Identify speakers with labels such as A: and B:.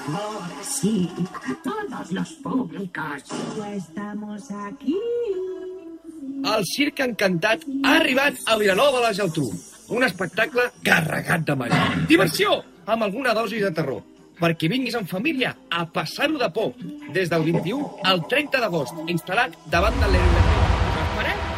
A: Ahora sí, todos los públicos.
B: Ya estamos aquí.
C: El Circ Encantat ha arribat a Vilanova de la Geltrú. Un espectacle carregat de màgia. Diversió, amb alguna dosi de terror. Perquè vinguis en família a passar-ho de por. Des del 21 al 30 d'agost, instal·lat davant de l'Aeroporto. Us esperem!